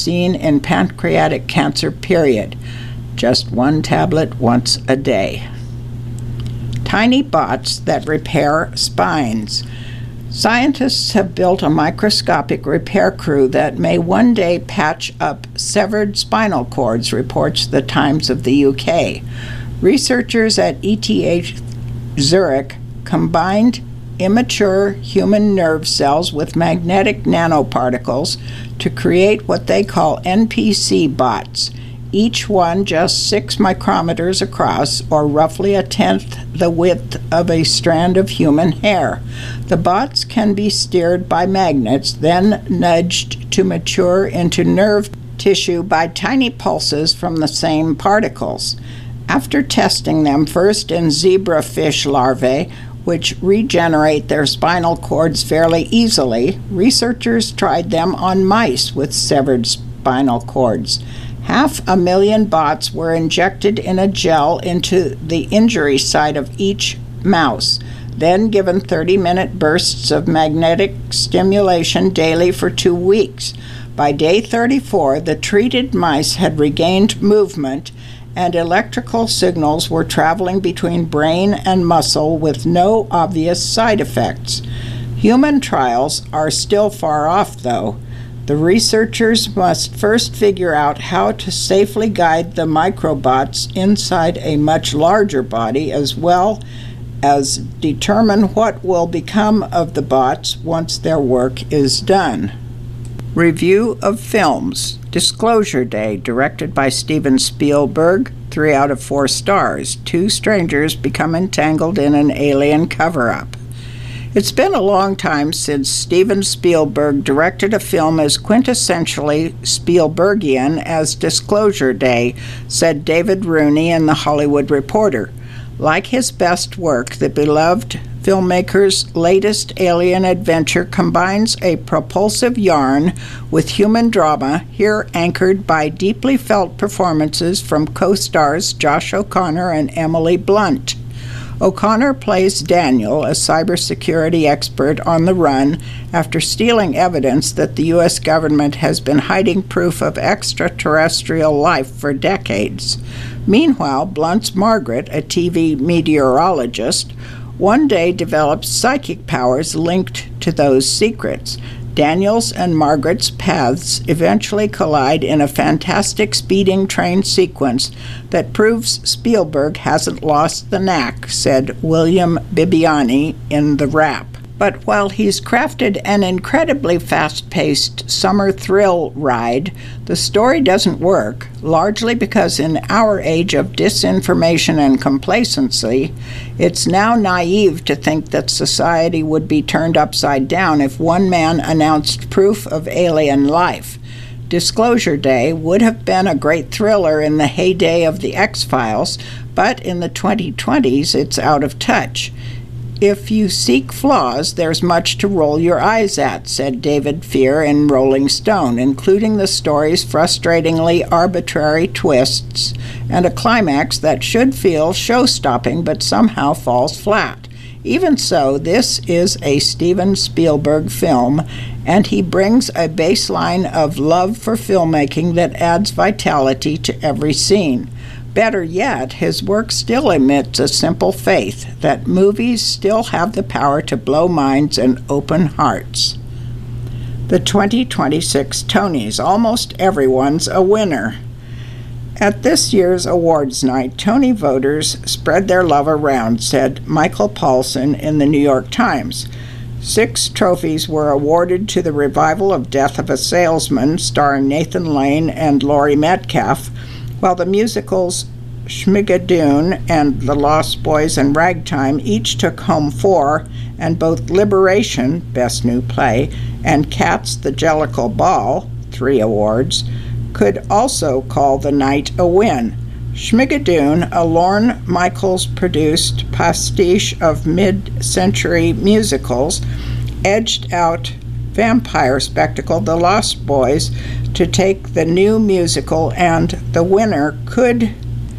seen in pancreatic cancer, period. Just one tablet once a day. Tiny bots that repair spines. Scientists have built a microscopic repair crew that may one day patch up severed spinal cords, reports the Times of the UK. Researchers at ETH Zurich combined immature human nerve cells with magnetic nanoparticles to create what they call NPC bots, each one just 6 micrometers across, or roughly a tenth the width of a strand of human hair. The bots can be steered by magnets, then nudged to mature into nerve tissue by tiny pulses from the same particles. After testing them first in zebrafish larvae, which regenerate their spinal cords fairly easily, researchers tried them on mice with severed spinal cords. 500,000 bots were injected in a gel into the injury site of each mouse, then given 30-minute bursts of magnetic stimulation daily for 2 weeks. By day 34, the treated mice had regained movement, and electrical signals were traveling between brain and muscle with no obvious side effects. Human trials are still far off, though. The researchers must first figure out how to safely guide the microbots inside a much larger body, as well as determine what will become of the bots once their work is done. Review of films. Disclosure Day, directed by Steven Spielberg, 3 out of 4 stars. 2 strangers become entangled in an alien cover-up. It's been a long time since Steven Spielberg directed a film as quintessentially Spielbergian as Disclosure Day, said David Rooney in The Hollywood Reporter. Like his best work, the beloved filmmaker's latest alien adventure combines a propulsive yarn with human drama, here anchored by deeply felt performances from co-stars Josh O'Connor and Emily Blunt. O'Connor plays Daniel, a cybersecurity expert on the run after stealing evidence that the U.S. government has been hiding proof of extraterrestrial life for decades. Meanwhile, Blunt's Margaret, a TV meteorologist, one day develops psychic powers linked to those secrets. Daniel's and Margaret's paths eventually collide in a fantastic speeding train sequence that proves Spielberg hasn't lost the knack, said William Bibbiani in The Wrap. But while he's crafted an incredibly fast-paced summer thrill ride, the story doesn't work, largely because in our age of disinformation and complacency, it's now naive to think that society would be turned upside down if one man announced proof of alien life. Disclosure Day would have been a great thriller in the heyday of the X-Files, but in the 2020s it's out of touch. If you seek flaws, there's much to roll your eyes at, said David Fear in Rolling Stone, including the story's frustratingly arbitrary twists and a climax that should feel show-stopping but somehow falls flat. Even so, this is a Steven Spielberg film, and he brings a baseline of love for filmmaking that adds vitality to every scene. Better yet, his work still emits a simple faith that movies still have the power to blow minds and open hearts. The 2026 Tonys. Almost everyone's a winner. At this year's awards night, Tony voters spread their love around, said Michael Paulson in the New York Times. 6 trophies were awarded to the revival of Death of a Salesman, starring Nathan Lane and Laurie Metcalf, while the musicals Schmigadoon and The Lost Boys and Ragtime each took home 4, and both Liberation, Best New Play, and Cats the Jellicle Ball, 3 awards, could also call the night a win. Schmigadoon, a Lorne Michaels-produced pastiche of mid-century musicals, edged out vampire spectacle The Lost Boys to take the new musical, and the winner could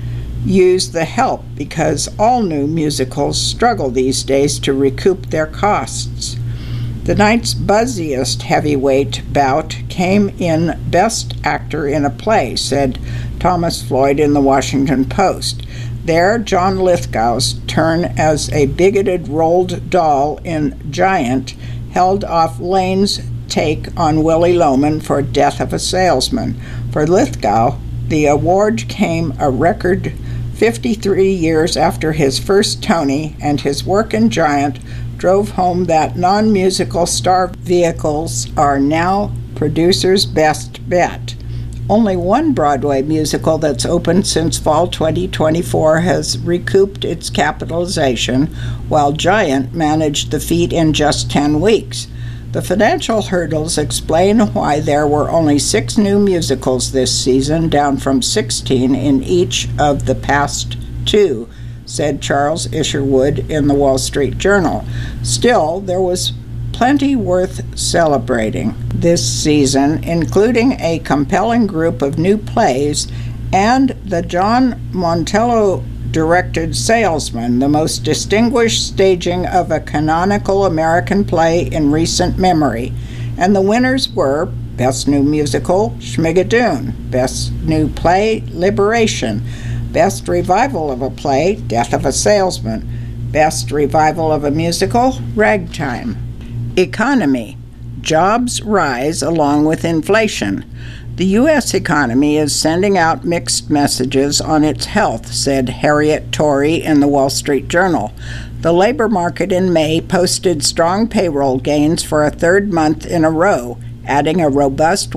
use the help because all new musicals struggle these days to recoup their costs. The night's buzziest heavyweight bout came in Best Actor in a Play, said Thomas Floyd in the Washington Post. There, John Lithgow's turn as a bigoted Roald Dahl in Giant held off Lane's take on Willy Loman for Death of a Salesman. For Lithgow, the award came a record 53 years after his first Tony, and his work in Giant drove home that non-musical star vehicles are now producers' best bet. Only one Broadway musical that's opened since fall 2024 has recouped its capitalization, while Giant managed the feat in just 10 weeks. The financial hurdles explain why there were only 6 new musicals this season, down from 16 in each of the past 2, said Charles Isherwood in the Wall Street Journal. Still, there was plenty worth celebrating this season, including a compelling group of new plays and the John Montello-directed Salesman, the most distinguished staging of a canonical American play in recent memory. And the winners were Best New Musical, Schmigadoon; Best New Play, Liberation; Best Revival of a Play, Death of a Salesman; Best Revival of a Musical, Ragtime. Economy. Jobs rise along with inflation. The U.S. economy is sending out mixed messages on its health, said Harriet Torrey in the Wall Street Journal. The labor market in May posted strong payroll gains for a third month in a row, adding a robust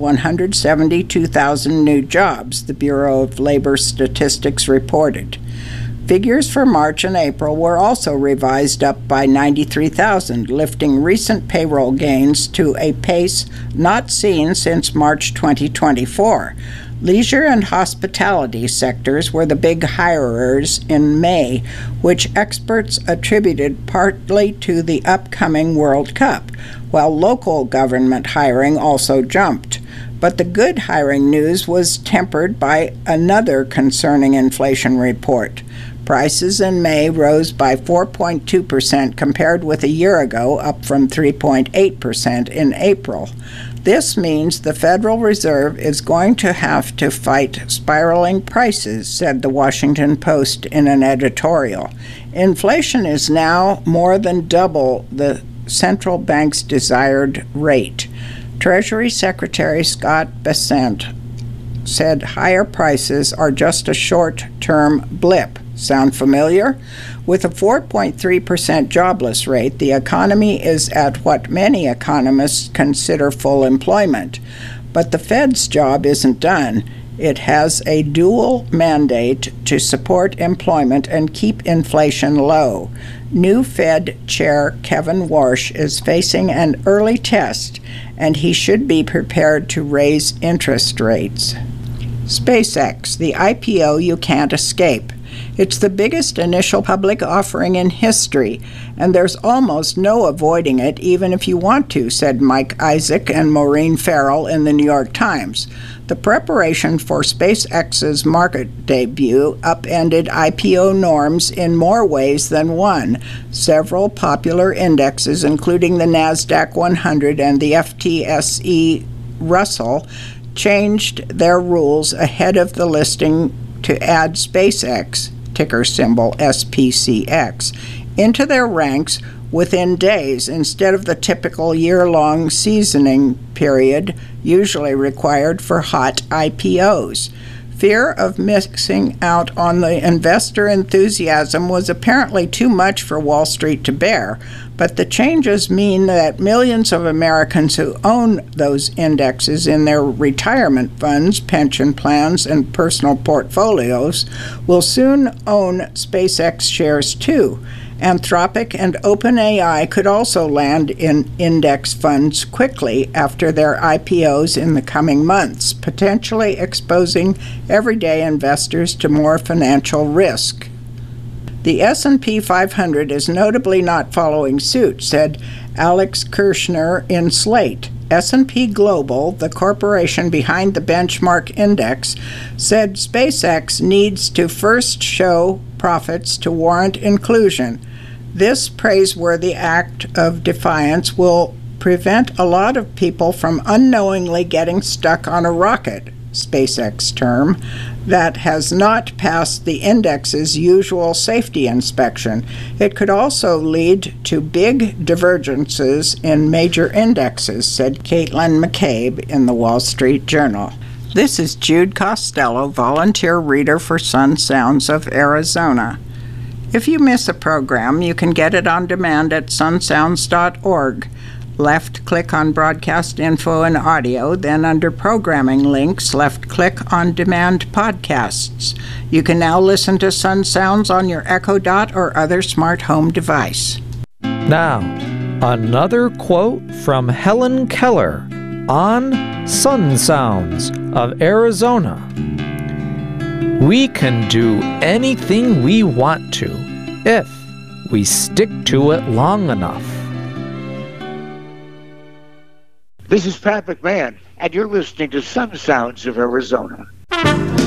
172,000 new jobs, the Bureau of Labor Statistics reported. Figures for March and April were also revised up by 93,000, lifting recent payroll gains to a pace not seen since March 2024. Leisure and hospitality sectors were the big hirers in May, which experts attributed partly to the upcoming World Cup, while local government hiring also jumped. But the good hiring news was tempered by another concerning inflation report. Prices in May rose by 4.2% compared with a year ago, up from 3.8% in April. This means the Federal Reserve is going to have to fight spiraling prices, said the Washington Post in an editorial. Inflation is now more than double the central bank's desired rate. Treasury Secretary Scott Bessent said higher prices are just a short-term blip. Sound familiar? With a 4.3% jobless rate, the economy is at what many economists consider full employment. But the Fed's job isn't done. It has a dual mandate to support employment and keep inflation low. New Fed Chair Kevin Warsh is facing an early test, and he should be prepared to raise interest rates. SpaceX, the IPO you can't escape. It's the biggest initial public offering in history, and there's almost no avoiding it, even if you want to, said Mike Isaac and Maureen Farrell in the New York Times. The preparation for SpaceX's market debut upended IPO norms in more ways than one. Several popular indexes, including the NASDAQ 100 and the FTSE Russell, changed their rules ahead of the listing to add SpaceX, ticker symbol SPCX, into their ranks within days instead of the typical year-long seasoning period usually required for hot IPOs. Fear of missing out on the investor enthusiasm was apparently too much for Wall Street to bear, but the changes mean that millions of Americans who own those indexes in their retirement funds, pension plans, and personal portfolios will soon own SpaceX shares too. Anthropic and OpenAI could also land in index funds quickly after their IPOs in the coming months, potentially exposing everyday investors to more financial risk. The S&P 500 is notably not following suit, said Alex Kirshner in Slate. S&P Global, the corporation behind the benchmark index, said SpaceX needs to first show profits to warrant inclusion. This praiseworthy act of defiance will prevent a lot of people from unknowingly getting stuck on a rocket, SpaceX term, that has not passed the index's usual safety inspection. It could also lead to big divergences in major indexes, said Caitlin McCabe in the Wall Street Journal. This is Jude Costello, volunteer reader for Sun Sounds of Arizona. If you miss a program, you can get it on demand at sunsounds.org. Left-click on Broadcast Info and Audio, then under Programming Links, left-click on Demand Podcasts. You can now listen to Sun Sounds on your Echo Dot or other smart home device. Now, another quote from Helen Keller on Sun Sounds of Arizona. We can do anything we want to if we stick to it long enough. This is Pat McMahon, and you're listening to Sun Sounds of Arizona.